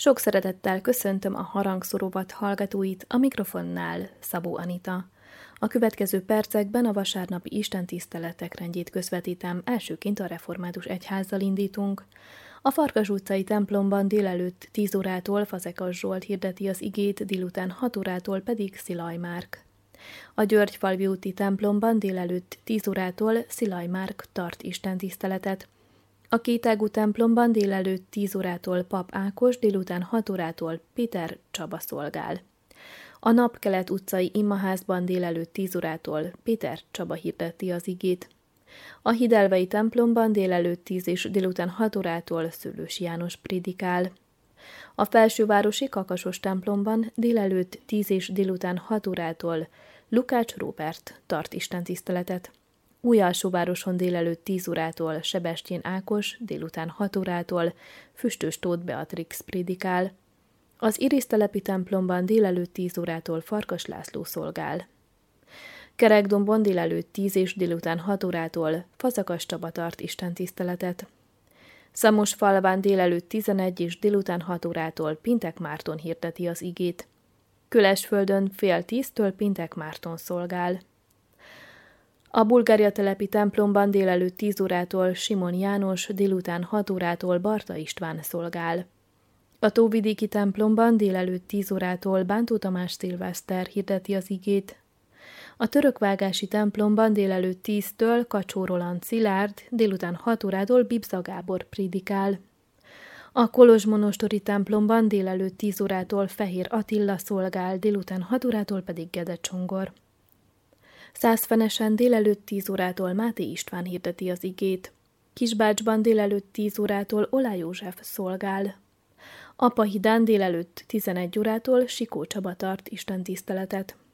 Sok szeretettel köszöntöm a harangszórovat hallgatóit, a mikrofonnál Szabó Anita. A következő percekben a vasárnapi istentiszteletek rendjét közvetítem, elsőként a református egyházzal indítunk. A Farkas utcai templomban délelőtt 10 órától Fazekas Zsolt hirdeti az igét, délután 6 órától pedig Szilaj Márk. A Györgyfalvi úti templomban délelőtt 10 órától Szilaj Márk tart istentiszteletet. A Kétágú templomban délelőtt 10 órától Pap Ákos, délután 6 órától Péter Csaba szolgál. A Napkelet utcai imaházban délelőtt 10 órától Péter Csaba hirdeti az igét. A Hidelvei templomban délelőtt 10 és délután 6 órától Szőlősi János prédikál. A Felsővárosi Kakasos templomban délelőtt 10 és délután 6 órától Lukács Róbert tart istentiszteletet. Újalsóvároson délelőtt 10 órától Sebestyén Ákos, délután 6 órától Füstös Tóth Beatrix prédikál. Az Irisztelepi templomban délelőtt 10 órától Farkas László szolgál. Kerekdombon délelőtt 10 és délután 6 órától Fazekas Csaba tart istentiszteletet. Szamosfalván délelőtt 11 és délután 6 órától Pintek Márton hirdeti az igét. Külesföldön fél 10-től Pintek Márton szolgál. A Bulgária telepi templomban délelőtt 10 órától Simon János, délután 6 órától Barta István szolgál. A Tóvidéki templomban délelőtt 10 órától Bántó Tamás Szilveszter hirdeti az igét. A Törökvágási templomban délelőtt 10-től Kacsó Roland Szilárd, délután 6 órától Bibza Gábor prédikál. A Kolozsmonostori templomban délelőtt 10 órától Fehér Attila szolgál, délután 6 órától pedig Gede Csongor. Szászfenesen délelőtt 10 órától Máté István hirdeti az igét. Kisbácsban délelőtt 10 órától Olá József szolgál. Apahidán délelőtt 11 órától Sikó Csaba tart istentiszteletet.